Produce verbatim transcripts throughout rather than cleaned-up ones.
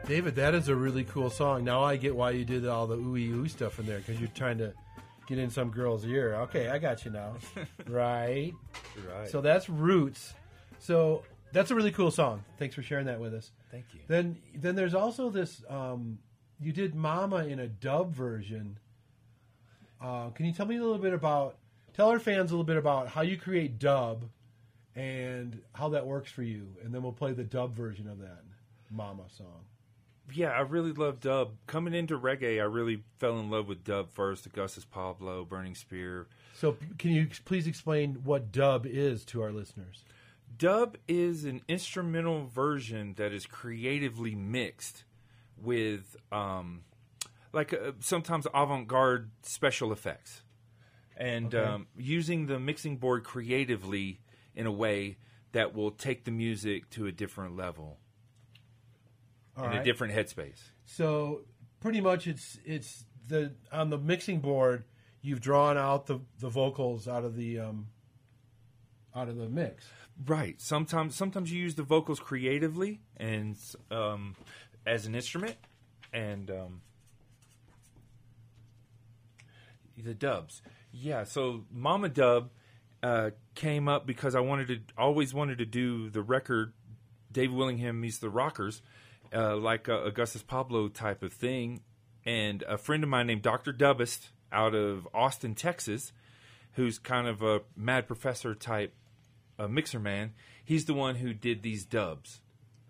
David, that is a really cool song. Now I get why you did all the ooey ooh stuff in there, because you're trying to get in some girl's ear. Okay, I got you now. Right? Right. So that's Roots. So that's a really cool song. Thanks for sharing that with us. Thank you. Then then there's also this, um, you did Mama in a dub version. Uh, can you tell me a little bit about, tell our fans a little bit about how you create dub and how that works for you, and then we'll play the dub version of that Mama song. Yeah, I really love dub. Coming into reggae, I really fell in love with dub first. Augustus Pablo, Burning Spear. So can you please explain what dub is to our listeners? Dub is an instrumental version that is creatively mixed with, um, like, uh, sometimes avant-garde special effects. And Okay. um, using the mixing board creatively in a way that will take the music to a different level. All in right. a different headspace. So pretty much it's it's the on the mixing board you've drawn out the, the vocals out of the um, out of the mix. Right. Sometimes sometimes you use the vocals creatively and um, as an instrument, and um, the dubs. Yeah. So Mama Dub uh, came up because I wanted to always wanted to do the record. Dave Willingham meets the Rockers. Uh, like a Augustus Pablo type of thing. And a friend of mine named Doctor Dubbist out of Austin, Texas, who's kind of a mad professor type uh, mixer man, he's the one who did these dubs.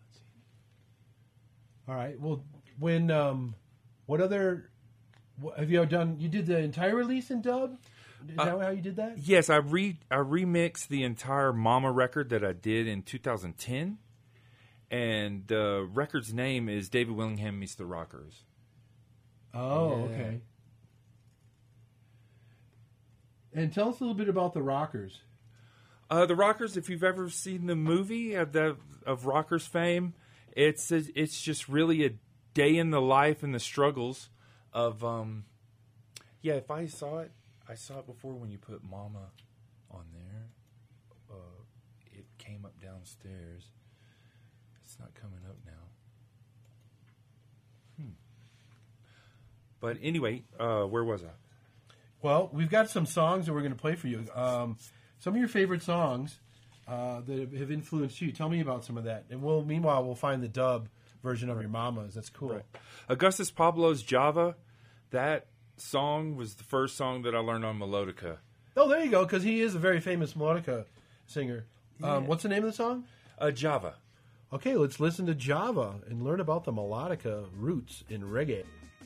All right. Well, when um, what other what, have you done? You did the entire release in dub? Is Uh, that how you did that? Yes, I re I remixed the entire Mama record that I did in two thousand ten. And the record's name is David Willingham Meets the Rockers. Oh, Yeah. okay. And tell us a little bit about the Rockers. Uh, the Rockers, if you've ever seen the movie of the of Rockers fame, it's a, it's just really a day in the life and the struggles of um. Yeah, if I saw it, I saw it before when you put Mama on there. Uh, it came up downstairs. It's not coming up now. Hmm. But anyway, uh, where was I? Well, we've got some songs that we're going to play for you. Um, some of your favorite songs uh, that have influenced you. Tell me about some of that. And we'll meanwhile, we'll find the dub version of your Mamas. That's cool. Right. Augustus Pablo's Java, that song was the first song that I learned on melodica. Oh, there you go, because he is a very famous melodica singer. Um, Yeah. What's the name of the song? Uh, Java. Okay, let's listen to Java and learn about the melodica roots in reggae.